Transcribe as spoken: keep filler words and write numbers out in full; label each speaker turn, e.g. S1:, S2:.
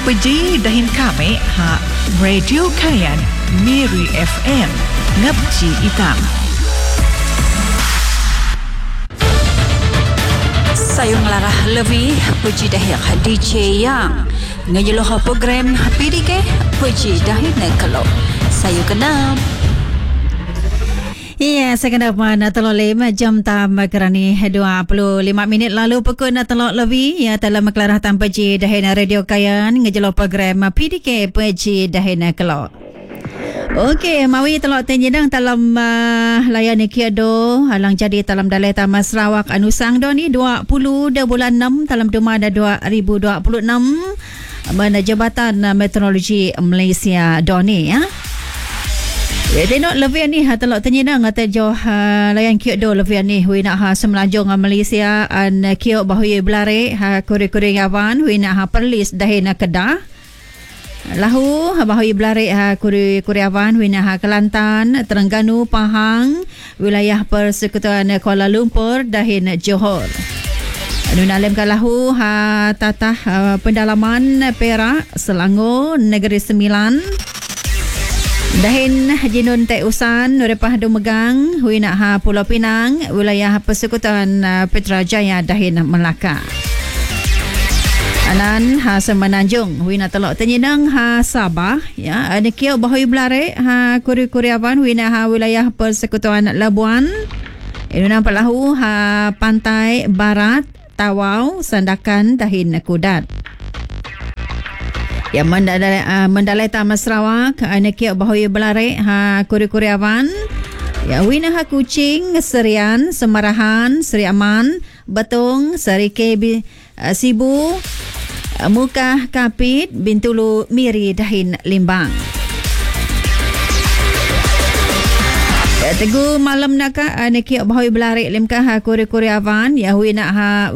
S1: Peji dahin kami ha Radio Kayan Miri F M Ngabji Itam.
S2: Sayong larah lebih peji dahin D J yang ngajeloh program P D K peji dahin kalau saya kenal.
S3: Ya, saya kena mana telur lima jam tam kerani dua puluh lima minit lalu pukul na telur lebih ya dalam kelarah tanpa ji dahina Radio Kayan ngejelo program P D K peji dahina kelok. Okey, mawi telok tenjedang dalam uh, layan kiado halang jadi dalam dalai Taman Sarawak Anusang do ni dua puluh de bulan enam dalam Dumada dua ribu dua puluh enam mana Jabatan Meteorologi Malaysia do ni ya. Ya, tengok lebih ni ha telok tenjedang ngata jauh ha, layan kiado lebih ni hui nak ha semelanjung Malaysia an kio bahui belare ha kuri-kuri yawan hui nak ha perlis dahina Kedah. Lahu bahui belare ha kuri Kuriawan wina ha Kelantan, Terengganu, Pahang, wilayah Persekutuan Kuala Lumpur dahin Johor. Anu nalim kalahu ha tatah ha, pendalaman Perak, Selangor, Negeri Sembilan. Dahin Jinun Teusan, Nuripah Dumegang, wina ha Pulau Pinang, wilayah Persekutuan Putrajaya dahin Melaka. Anan ha Semenanjung wina telok tenyenang ha Sabah ya ada kiau bahui belare ha Kuri-Kuriawan wina ha wilayah Persekutuan Labuan ini nampak lahu ha Pantai Barat Tawau Sandakan dahin Kudat ya mendalai uh, mendalai Taman Sarawak ada kiau bahui belare ha Kuri-Kuriawan ya wina ha Kuching Serian Semarahan Seri Aman Betung Serike uh, Sibu Mukah Kapit Bintulu Miri dahin Limbang. Ya, Teguh malam naka neki bahui belari limkah ha Kuri-Kuriawan ya hui nak ha